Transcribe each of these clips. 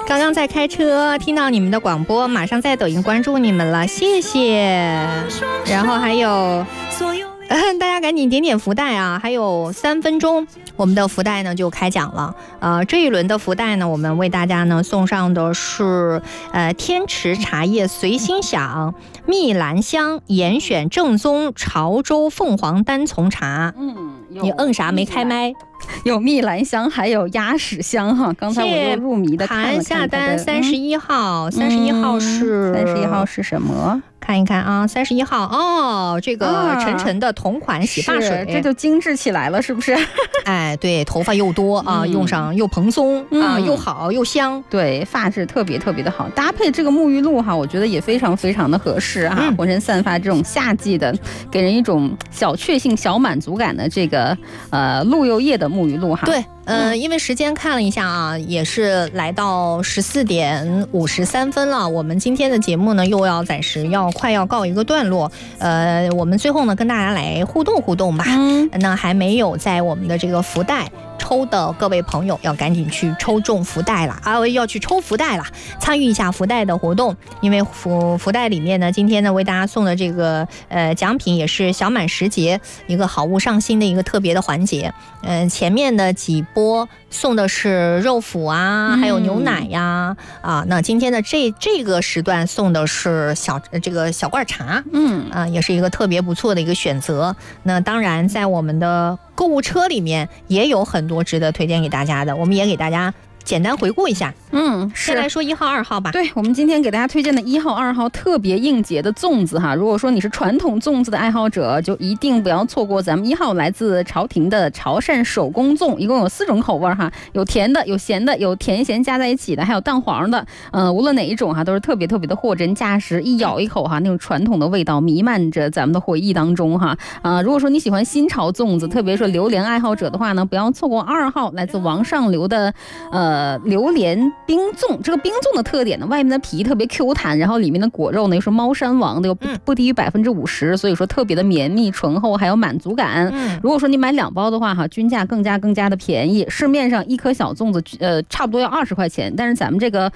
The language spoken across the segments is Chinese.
刚刚在开车听到你们的广播，马上在抖音关注你们了，谢谢。然后还有大家赶紧点点福袋啊，还有3分钟我们的福袋呢就开奖了。这一轮的福袋呢，我们为大家呢送上的是天池茶叶随心享蜜兰香严选正宗潮州凤凰单丛茶。你啥没开麦？ 有蜜兰香，还有鸭屎香哈。刚才我又入迷的看了看下单31号，31号是 31号是什么？ 看一看啊，31号哦，这个沉沉的同款洗发水， 这就精致起来了，是不是？ 哎，对，头发又多啊，用上又蓬松啊，又好又香， 对，发质特别特别的好，搭配这个沐浴露哈，我觉得也非常非常的合适哈，浑身散发这种夏季的，给人一种小确幸、小满足感的这个露柚叶的沐浴露哈。 对。因为时间看了一下啊，也是来到14点53分了。我们今天的节目呢，又要暂时快要告一个段落。我们最后呢，跟大家来互动互动吧。那还没有在我们的这个福袋抽的各位朋友，要赶紧去抽中福袋了啊！要去抽福袋了，参与一下福袋的活动。因为福袋里面呢，今天呢为大家送的这个奖品也是小满10节一个好物上新的一个特别的环节。前面的几波送的是肉脯啊，还有牛奶呀，那今天的这个时段送的是这个小罐茶，也是一个特别不错的一个选择。那当然，在我们的购物车里面也有很多值得推荐给大家的，我们也给大家简单回顾一下。先来说1号、2号吧。 对，我们今天给大家推荐的1号、2号特别应节的粽子哈。如果说你是传统粽子的爱好者，就一定不要错过咱们1号来自朝廷的潮汕手工粽，一共有4种口味哈，有甜的，有咸的，有甜咸加在一起的，还有蛋黄的。无论哪一种哈，都是特别特别的货真价实，一咬一口哈，那种传统的味道弥漫着咱们的回忆当中哈。如果说你喜欢新潮粽子，特别是榴莲爱好者的话呢，不要错过2号来自王上流的榴莲冰粽。这个冰粽的特点呢，外面的皮特别 Q 弹，然后里面的果肉呢又是猫山王的，又不低于50%，所以说特别的绵密醇厚，还有满足感。如果说你买2包的话哈，均价更加的便宜。市面上一颗小粽子差不多要20块钱，但是咱们这个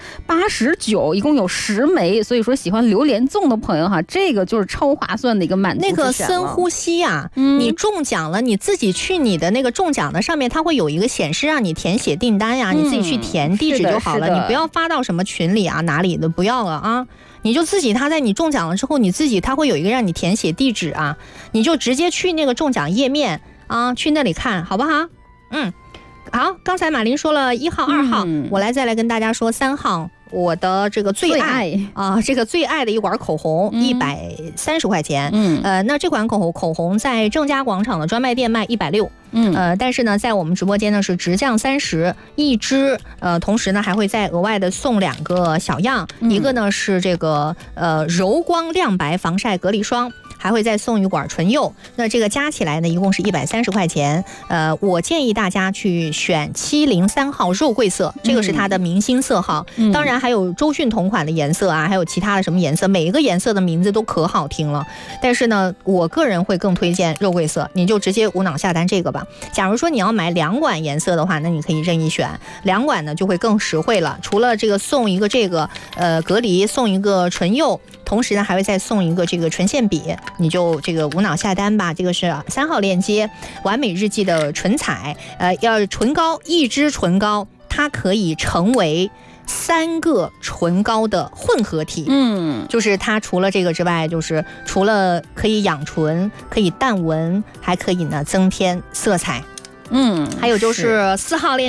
89一共有10枚，所以说喜欢榴莲粽的朋友哈，这个就是超划算的一个满足。 那个深呼吸啊，你中奖了，你自己去你的那个中奖的上面，它会有一个显示让你填写订单呀，你自己去填地址就好了，你不要发到什么群里啊哪里的，不要了啊，你就自己，他在你中奖了之后，你自己他会有一个让你填写地址啊，你就直接去那个中奖页面啊，去那里看好不好？好，刚才马林说了1号、2号，我再来跟大家说3号。我的这个最爱啊，这个最爱的一管口红130块钱。那这款口红在正佳广场的专卖店卖160。但是呢，在我们直播间呢是直降30一支，同时呢还会再额外的送2个小样，一个呢是这个柔光亮白防晒隔离霜。还会再送一管唇釉，那这个加起来呢，一共是130块钱。我建议大家去选703号肉桂色，这个是它的明星色号。当然还有周迅同款的颜色啊，还有其他的什么颜色，每一个颜色的名字都可好听了。但是呢，我个人会更推荐肉桂色，你就直接无脑下单这个吧。假如说你要买2管颜色的话，那你可以任意选，2管呢就会更实惠了。除了这个送一个这个隔离，送一个唇釉。同时呢，还会再送一个这个唇线笔，你就这个无脑下单吧。这个是3号链接，完美日记的唇彩，要唇膏，1支唇膏，它可以成为3个唇膏的混合体。就是它除了这个之外，就是除了可以养唇，可以淡纹，还可以呢增添色彩。还有就是4号链接。